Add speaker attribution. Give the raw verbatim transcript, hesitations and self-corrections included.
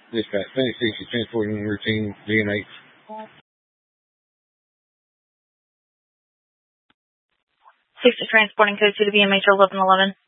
Speaker 1: Dispatch, Phoenix City transporting routine D N H.
Speaker 2: sixty transporting code to the B M H eleven eleven.